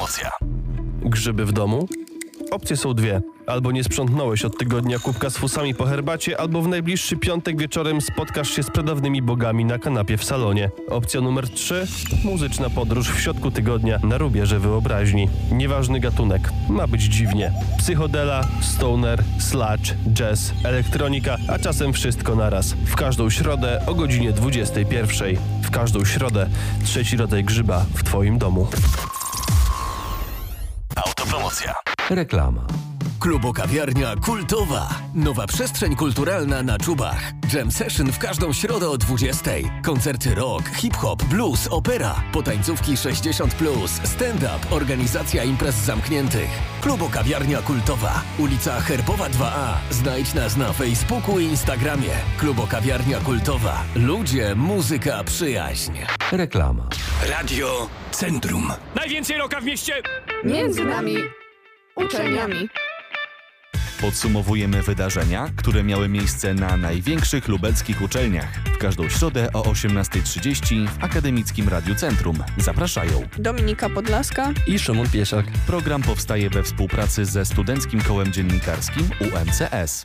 Autopromocja. Grzyby w domu? Opcje są dwie. Albo nie sprzątnąłeś od tygodnia kubka z fusami po herbacie, albo w najbliższy piątek wieczorem spotkasz się z pradawnymi bogami na kanapie w salonie. Opcja numer 3. Muzyczna podróż w środku tygodnia na rubieże wyobraźni. Nieważny gatunek. Ma być dziwnie. Psychodela, stoner, sludge, jazz, elektronika, a czasem wszystko naraz. W każdą środę o godzinie 21. W każdą środę trzeci rodzaj grzyba w twoim domu. Autopromocja. Reklama. Klubo-kawiarnia kultowa. Nowa przestrzeń kulturalna na Czubach. Jam session w każdą środę o 20:00. Koncerty rock, hip-hop, blues, opera. Potańcówki 60+, stand-up, organizacja imprez zamkniętych. Klubo-kawiarnia kultowa. Ulica Herbowa 2A. Znajdź nas na Facebooku i Instagramie. Klubo-kawiarnia kultowa. Ludzie, muzyka, przyjaźń. Reklama. Radio Centrum. Najwięcej rocka w mieście! Między nami uczelniami. Podsumowujemy wydarzenia, które miały miejsce na największych lubelskich uczelniach. W każdą środę o 18:30 w Akademickim Radiu Centrum. Zapraszają Dominika Podlaska I Szymon Piesiak. Program powstaje we współpracy ze Studenckim Kołem Dziennikarskim UMCS.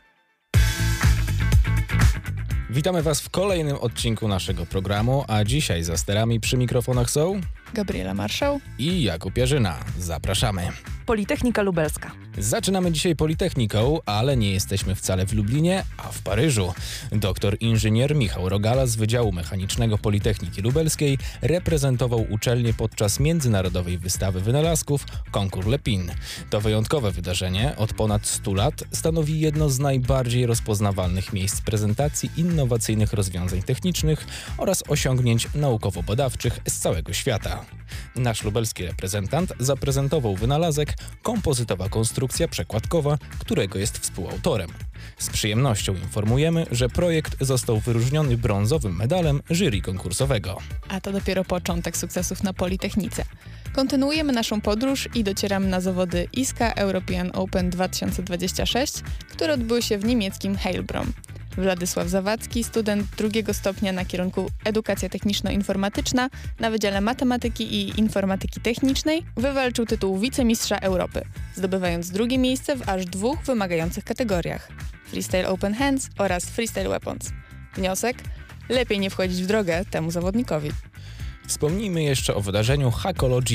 Witamy Was w kolejnym odcinku naszego programu, a dzisiaj za sterami przy mikrofonach są Gabriela Marszał i Jakub Jarzyna. Zapraszamy. Politechnika Lubelska. Zaczynamy dzisiaj Politechniką, ale nie jesteśmy wcale w Lublinie, a w Paryżu. Doktor inżynier Michał Rogala z Wydziału Mechanicznego Politechniki Lubelskiej reprezentował uczelnię podczas międzynarodowej wystawy wynalazków Concours Lepin. To wyjątkowe wydarzenie od ponad 100 lat stanowi jedno z najbardziej rozpoznawalnych miejsc prezentacji innowacyjnych rozwiązań technicznych oraz osiągnięć naukowo-badawczych z całego świata. Nasz lubelski reprezentant zaprezentował wynalazek kompozytowa konstrukcja przekładkowa, którego jest współautorem. Z przyjemnością informujemy, że projekt został wyróżniony brązowym medalem jury konkursowego. A to dopiero początek sukcesów na Politechnice. Kontynuujemy naszą podróż i docieramy na zawody ISCA European Open 2026, które odbyły się w niemieckim Heilbronn. Władysław Zawadzki, student drugiego stopnia na kierunku Edukacja Techniczno-Informatyczna na Wydziale Matematyki i Informatyki Technicznej, wywalczył tytuł wicemistrza Europy, zdobywając drugie miejsce w aż 2 wymagających kategoriach: Freestyle Open Hands oraz Freestyle Weapons. Wniosek? Lepiej nie wchodzić w drogę temu zawodnikowi. Wspomnijmy jeszcze o wydarzeniu Hackology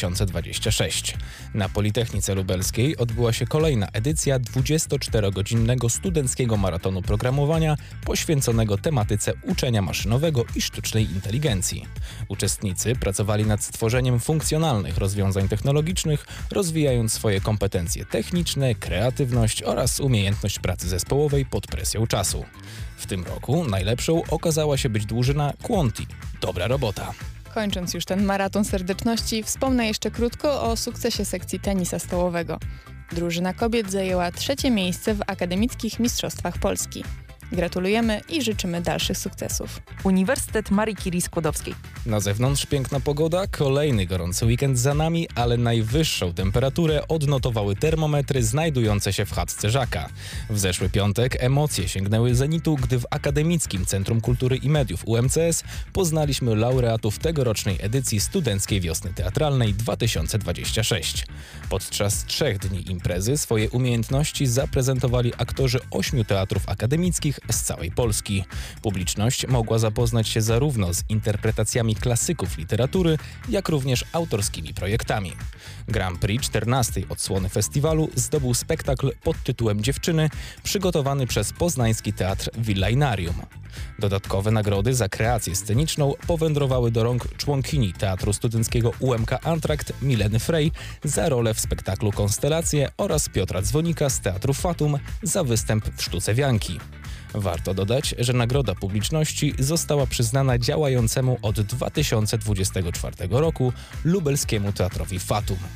2026. Na Politechnice Lubelskiej odbyła się kolejna edycja 24-godzinnego studenckiego maratonu programowania poświęconego tematyce uczenia maszynowego i sztucznej inteligencji. Uczestnicy pracowali nad stworzeniem funkcjonalnych rozwiązań technologicznych, rozwijając swoje kompetencje techniczne, kreatywność oraz umiejętność pracy zespołowej pod presją czasu. W tym roku najlepszą okazała się być drużyna Quanti. Dobra robota. Kończąc już ten maraton serdeczności, wspomnę jeszcze krótko o sukcesie sekcji tenisa stołowego. Drużyna kobiet zajęła 3. miejsce w Akademickich Mistrzostwach Polski. Gratulujemy i życzymy dalszych sukcesów. Uniwersytet Marii Curie Skłodowskiej. Na zewnątrz piękna pogoda, kolejny gorący weekend za nami, ale najwyższą temperaturę odnotowały termometry znajdujące się w chatce Żaka. W zeszły piątek emocje sięgnęły zenitu, gdy w Akademickim Centrum Kultury i Mediów UMCS poznaliśmy laureatów tegorocznej edycji Studenckiej Wiosny Teatralnej 2026. Podczas 3 dni imprezy swoje umiejętności zaprezentowali aktorzy 8 teatrów akademickich z całej Polski. Publiczność mogła zapoznać się zarówno z interpretacjami klasyków literatury, jak również autorskimi projektami. Grand Prix 14. odsłony festiwalu zdobył spektakl pod tytułem Dziewczyny, przygotowany przez poznański teatr Villainarium. Dodatkowe nagrody za kreację sceniczną powędrowały do rąk członkini Teatru Studenckiego UMK Antrakt Mileny Frey za rolę w spektaklu Konstelacje oraz Piotra Dzwonika z Teatru Fatum za występ w sztuce wianki. Warto dodać, że nagroda publiczności została przyznana działającemu od 2024 roku lubelskiemu teatrowi Fatum.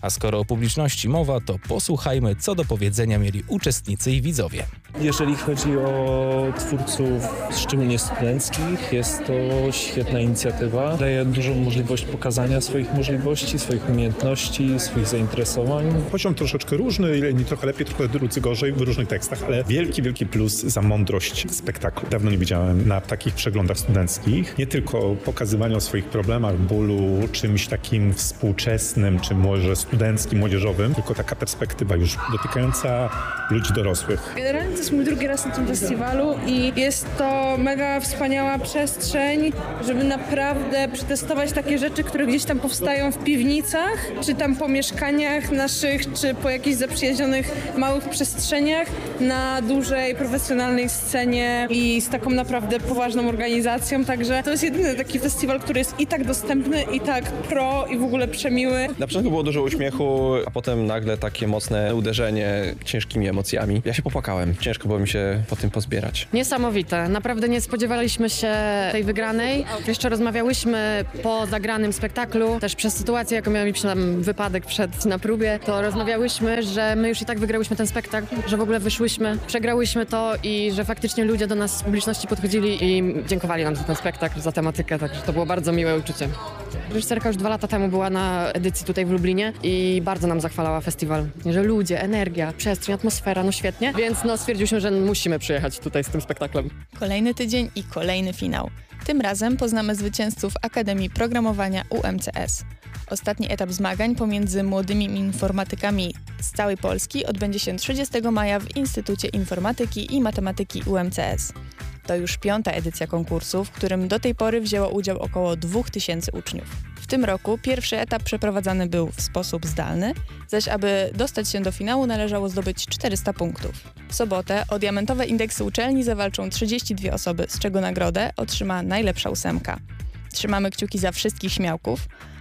A skoro o publiczności mowa, to posłuchajmy, co do powiedzenia mieli uczestnicy i widzowie. Jeżeli chodzi o twórców, szczególnie studenckich, jest to świetna inicjatywa. Daje dużą możliwość pokazania swoich możliwości, swoich umiejętności, swoich zainteresowań. Poziom troszeczkę różny, jedni trochę lepiej, trochę drudzy gorzej w różnych tekstach, ale wielki plus za mądrość spektaklu. Dawno nie widziałem na takich przeglądach studenckich. Nie tylko pokazywania o swoich problemach, bólu, czymś takim współczesnym, czy może studenckim, młodzieżowym, tylko taka perspektywa już dotykająca ludzi dorosłych. Generalnie to jest mój drugi raz na tym festiwalu i jest to mega wspaniała przestrzeń, żeby naprawdę przetestować takie rzeczy, które gdzieś tam powstają w piwnicach, czy tam po mieszkaniach naszych, czy po jakichś zaprzyjaźnionych małych przestrzeniach na dużej, profesjonalnej scenie i z taką naprawdę poważną organizacją, także to jest jedyny taki festiwal, który jest i tak dostępny, i tak pro, i w ogóle przemiły. Na początku było dużo uśmiechu, a potem nagle takie mocne uderzenie ciężkimi emocjami. Ja się popłakałem, ciężko było mi się po tym pozbierać. Niesamowite, naprawdę nie spodziewaliśmy się tej wygranej. Jeszcze rozmawiałyśmy po zagranym spektaklu, też przez sytuację, jaką mieliśmy tam wypadek na próbie, to rozmawiałyśmy, że my już i tak wygrałyśmy ten spektakl, że w ogóle wyszłyśmy, przegrałyśmy to i że faktycznie ludzie do nas z publiczności podchodzili i dziękowali nam za ten spektakl, za tematykę, także to było bardzo miłe uczucie. Reżyserka już 2 lata temu była na edycji tutaj w Lublinie i bardzo nam zachwalała festiwal, że ludzie, energia, przestrzeń, atmosfera, no świetnie, więc stwierdziliśmy, że musimy przyjechać tutaj z tym spektaklem. Kolejny tydzień i kolejny finał. Tym razem poznamy zwycięzców Akademii Programowania UMCS. Ostatni etap zmagań pomiędzy młodymi informatykami z całej Polski odbędzie się 30 maja w Instytucie Informatyki i Matematyki UMCS. To już 5. edycja konkursu, w którym do tej pory wzięło udział około 2000 uczniów. W tym roku pierwszy etap przeprowadzany był w sposób zdalny, zaś aby dostać się do finału należało zdobyć 400 punktów. W sobotę o diamentowe indeksy uczelni zawalczą 32 osoby, z czego nagrodę otrzyma najlepsza 8. Trzymamy kciuki za wszystkich śmiałków,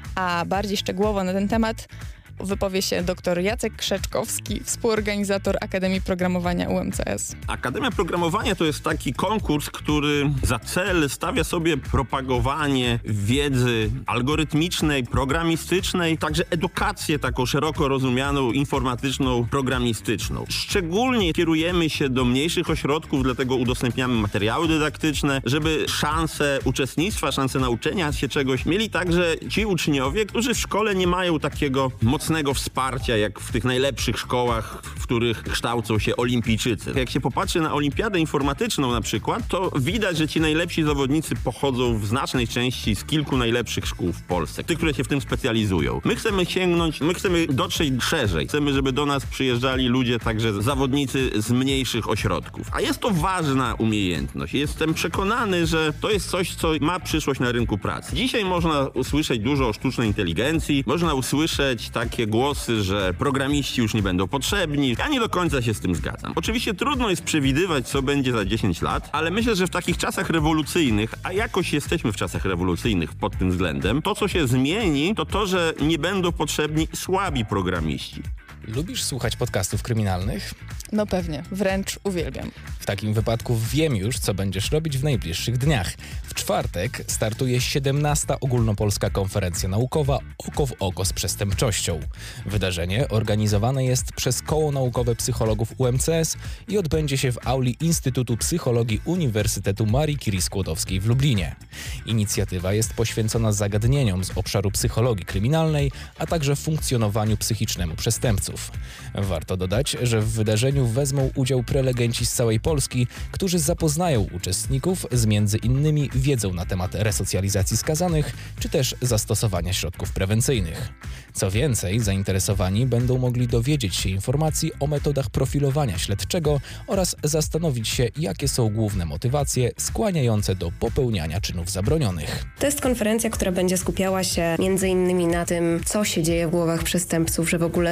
a bardziej szczegółowo na ten temat wypowie się dr Jacek Krzeczkowski, współorganizator Akademii Programowania UMCS. Akademia Programowania to jest taki konkurs, który za cel stawia sobie propagowanie wiedzy algorytmicznej, programistycznej, także edukację taką szeroko rozumianą, informatyczną, programistyczną. Szczególnie kierujemy się do mniejszych ośrodków, dlatego udostępniamy materiały dydaktyczne, żeby szanse uczestnictwa, szanse nauczenia się czegoś mieli także ci uczniowie, którzy w szkole nie mają takiego mocnego wsparcia, jak w tych najlepszych szkołach, w których kształcą się olimpijczycy. Jak się popatrzy na olimpiadę informatyczną na przykład, to widać, że ci najlepsi zawodnicy pochodzą w znacznej części z kilku najlepszych szkół w Polsce, tych, które się w tym specjalizują. My chcemy dotrzeć szerzej. Chcemy, żeby do nas przyjeżdżali ludzie, także zawodnicy z mniejszych ośrodków. A jest to ważna umiejętność. Jestem przekonany, że to jest coś, co ma przyszłość na rynku pracy. Dzisiaj można usłyszeć dużo o sztucznej inteligencji, można usłyszeć takie głosy, że programiści już nie będą potrzebni. Ja nie do końca się z tym zgadzam. Oczywiście trudno jest przewidywać, co będzie za 10 lat, ale myślę, że w takich czasach rewolucyjnych, a jakoś jesteśmy w czasach rewolucyjnych pod tym względem, to co się zmieni, to, że nie będą potrzebni słabi programiści. Lubisz słuchać podcastów kryminalnych? No pewnie, wręcz uwielbiam. W takim wypadku wiem już, co będziesz robić w najbliższych dniach. W czwartek startuje 17. Ogólnopolska Konferencja Naukowa Oko w oko z przestępczością. Wydarzenie organizowane jest przez Koło Naukowe Psychologów UMCS i odbędzie się w auli Instytutu Psychologii Uniwersytetu Marii Curie Skłodowskiej w Lublinie. Inicjatywa jest poświęcona zagadnieniom z obszaru psychologii kryminalnej, a także funkcjonowaniu psychicznemu przestępców. Warto dodać, że w wydarzeniu wezmą udział prelegenci z całej Polski, którzy zapoznają uczestników z między innymi wiedzą na temat resocjalizacji skazanych, czy też zastosowania środków prewencyjnych. Co więcej, zainteresowani będą mogli dowiedzieć się informacji o metodach profilowania śledczego oraz zastanowić się, jakie są główne motywacje skłaniające do popełniania czynów zabronionych. To jest konferencja, która będzie skupiała się m.in. na tym, co się dzieje w głowach przestępców, że w ogóle do przestępstwa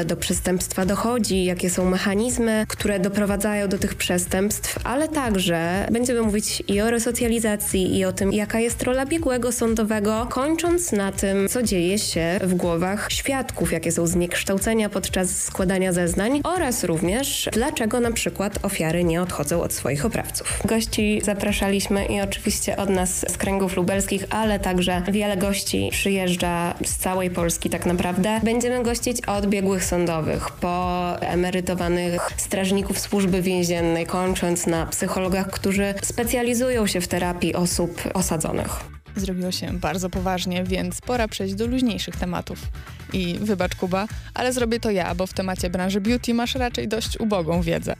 przestępstwa dochodzi, jakie są mechanizmy, które doprowadzają do tych przestępstw, ale także będziemy mówić i o resocjalizacji, i o tym, jaka jest rola biegłego sądowego, kończąc na tym, co dzieje się w głowach świadków, jakie są zniekształcenia podczas składania zeznań oraz również dlaczego na przykład ofiary nie odchodzą od swoich oprawców. Gości zapraszaliśmy i oczywiście od nas z kręgów lubelskich, ale także wiele gości przyjeżdża z całej Polski tak naprawdę. Będziemy gościć od biegłych sądowych, po emerytowanych strażników służby więziennej, kończąc na psychologach, którzy specjalizują się w terapii osób osadzonych. Zrobiło się bardzo poważnie, więc pora przejść do luźniejszych tematów. I wybacz, Kuba, ale zrobię to ja, bo w temacie branży beauty masz raczej dość ubogą wiedzę.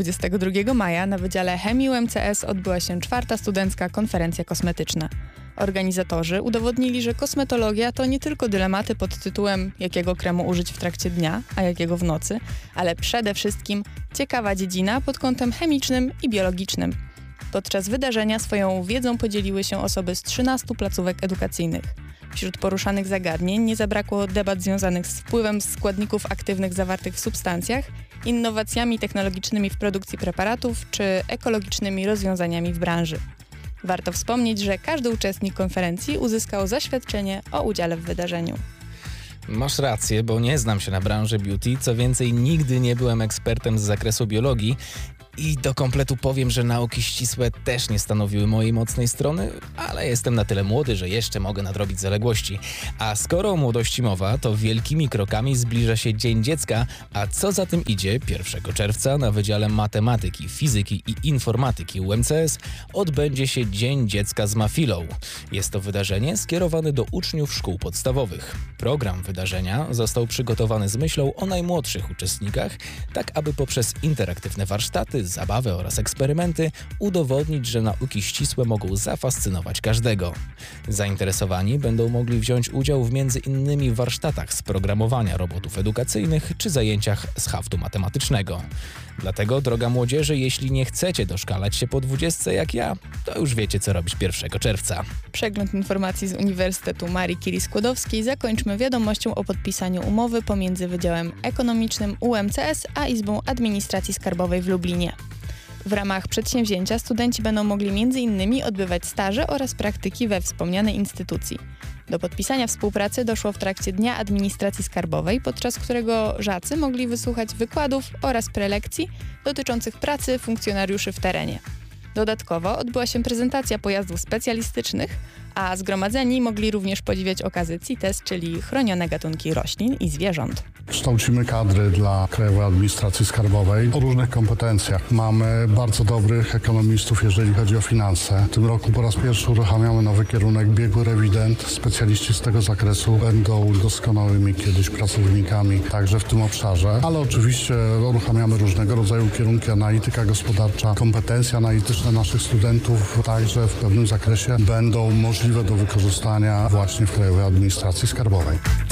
22 maja na Wydziale Chemii UMCS odbyła się 4. studencka konferencja kosmetyczna. Organizatorzy udowodnili, że kosmetologia to nie tylko dylematy pod tytułem jakiego kremu użyć w trakcie dnia, a jakiego w nocy, ale przede wszystkim ciekawa dziedzina pod kątem chemicznym i biologicznym. Podczas wydarzenia swoją wiedzą podzieliły się osoby z 13 placówek edukacyjnych. Wśród poruszanych zagadnień nie zabrakło debat związanych z wpływem składników aktywnych zawartych w substancjach, innowacjami technologicznymi w produkcji preparatów czy ekologicznymi rozwiązaniami w branży. Warto wspomnieć, że każdy uczestnik konferencji uzyskał zaświadczenie o udziale w wydarzeniu. Masz rację, bo nie znam się na branży beauty, co więcej nigdy nie byłem ekspertem z zakresu biologii i do kompletu powiem, że nauki ścisłe też nie stanowiły mojej mocnej strony, ale jestem na tyle młody, że jeszcze mogę nadrobić zaległości. A skoro o młodości mowa, to wielkimi krokami zbliża się Dzień Dziecka, a co za tym idzie, 1 czerwca na Wydziale Matematyki, Fizyki i Informatyki UMCS odbędzie się Dzień Dziecka z Mafilą. Jest to wydarzenie skierowane do uczniów szkół podstawowych. Program wydarzenia został przygotowany z myślą o najmłodszych uczestnikach, tak aby poprzez interaktywne warsztaty, zabawy oraz eksperymenty udowodnić, że nauki ścisłe mogą zafascynować każdego. Zainteresowani będą mogli wziąć udział w m.in. warsztatach z programowania robotów edukacyjnych czy zajęciach z haftu matematycznego. Dlatego, droga młodzieży, jeśli nie chcecie doszkalać się po 20 jak ja, to już wiecie, co robić 1 czerwca. Przegląd informacji z Uniwersytetu Marii Curie-Skłodowskiej zakończmy wiadomością o podpisaniu umowy pomiędzy Wydziałem Ekonomicznym UMCS a Izbą Administracji Skarbowej w Lublinie. W ramach przedsięwzięcia studenci będą mogli m.in. odbywać staże oraz praktyki we wspomnianej instytucji. Do podpisania współpracy doszło w trakcie Dnia Administracji Skarbowej, podczas którego żacy mogli wysłuchać wykładów oraz prelekcji dotyczących pracy funkcjonariuszy w terenie. Dodatkowo odbyła się prezentacja pojazdów specjalistycznych, a zgromadzeni mogli również podziwiać okazy CITES, czyli chronione gatunki roślin i zwierząt. Kształcimy kadry dla Krajowej Administracji Skarbowej o różnych kompetencjach. Mamy bardzo dobrych ekonomistów, jeżeli chodzi o finanse. W tym roku po raz pierwszy uruchamiamy nowy kierunek biegły rewident. Specjaliści z tego zakresu będą doskonałymi kiedyś pracownikami także w tym obszarze. Ale oczywiście uruchamiamy różnego rodzaju kierunki, analityka gospodarcza, kompetencje analityczne naszych studentów także w pewnym zakresie będą możliwe do wykorzystania właśnie w Krajowej Administracji Skarbowej.